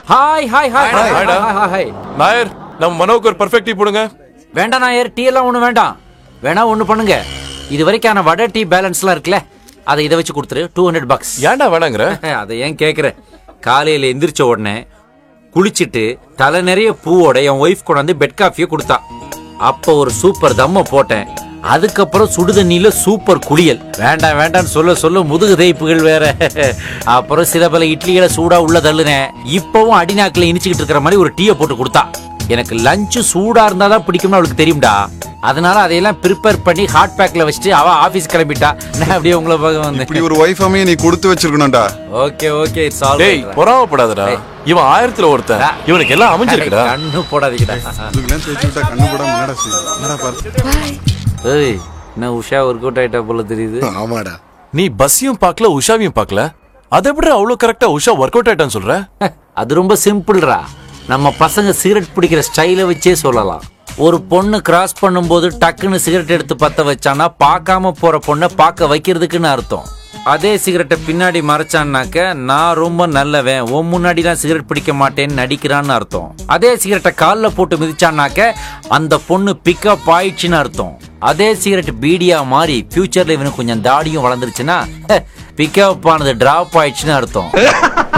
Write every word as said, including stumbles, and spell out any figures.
Hi hi hi hi hi. Nair, நம்ம மனோக்கு ஒரு perfect tea போடுங்க. வேண்டாம் நாயர், டீ எல்லாம் ஒண்ணு வேண்டாம். வேணா ஒண்ணு பண்ணுங்க, இது வரைக்கான வடை டீ பேலன்ஸ்லாம் இருக்குல்ல, அதை இதை வச்சு கொடுத்துரு. Two hundred bugs. ஏன்டா வேணாங்கிற? அதை ஏன் கேக்குற? காலையில எந்திரிச்ச உடனே குளிச்சுட்டு தலை நிறைய பூவோட என் ஒய்ஃப் கொண்டாந்து பெட் காஃபியை கொடுத்தா. அப்ப ஒரு சூப்பர் தம்ம போட்டேன். அதுக்கப்புறம் சுடுதண்ணில சூப்பர் குளியல். வேண்டாம் வேண்டாம்னு சொல்ல சொல்ல முதுகு தேய்ப்புகள் வேற. அப்புறம் சில பல இட்லிகளை சூடா உள்ள தள்ளுனேன். இப்பவும் அடிநாக்கில இனிச்சுக்கிட்டு இருக்கிற மாதிரி ஒரு டீயை போட்டு கொடுத்தா. எனக்கு லஞ்சு சூடா இருந்தாதான் பிடிக்கும்னு அவளுக்கு தெரியும்டா. அதனால அதையெல்லாம் ப்ரிப்பேர் பண்ணி ஹாட் பேக்ல வச்சுட்டு அவ ஆபீஸ் கிளம்பிட்டா. நான் அப்படியே உங்களை பார்க்க வந்தேன். இப்படி ஒரு வைஃப் அமைய நீ கொடுத்து வச்சிருக்கணும்டா. ஓகே ஓகே, இட்ஸ் ஆல் டேய், பொறாமப்படாதடா. இவன் ஆயிரத்துல ஒருத்தன், இவனுக்கு எல்லாம் அமைஞ்சிருக்குடா. கண்ணு போடாதீங்கடா. இதுக்கெல்லாம் தேய்ச்சி விட்டா கண்ணு போடாம என்னடா செய்யும்? என்னடா பாரு. ஏய், என்ன உஷா ஒர்க் அவுட் ஆயிட்டா போல தெரியுது. ஆமாடா. நீ பஸ்ஸையும் பார்க்கல, உஷாவையும் பார்க்கல. அதை எப்படி அவ்வளவு கரெக்டா உஷா ஒர்க் அவுட் ஆயிட்டான்னு சொல்ற? அது ரொம்ப சிம்பிள்ரா. நம்ம பசங்க சிகரெட் பிடிக்கிற ஸ்டைலை வச்சே சொல்லலாம். ஒரு பொண்ணு கிராஸ் பண்ணும்போது டக்குன்னு சிகரெட் எடுத்து பத்த வச்சானா பார்க்காம போற பொண்ணை பார்க்க வைக்கிறதுக்குன்னு அர்த்தம். அதே சிகரெட்டை பின்னாடி மறைச்சான்னாக்க நான் ரொம்ப நல்லவன், உன் முன்னாடி நான் சிகரெட் பிடிக்க மாட்டேன்னு நடிக்கிறான்னு அர்த்தம். அதே சிகரெட்டை காலில் போட்டு மிதிச்சான்னாக்க அந்த பொண்ணு பிக்கப் ஆயிடுச்சுன்னு அர்த்தம். அதே சிகரெட் பீடியா மாறி ஃபியூச்சர்ல இவனுக்கு கொஞ்சம் தாடியும் வளர்ந்துருச்சுன்னா பிக்கப் ஆனது டிராப் ஆயிடுச்சுன்னு அர்த்தம்.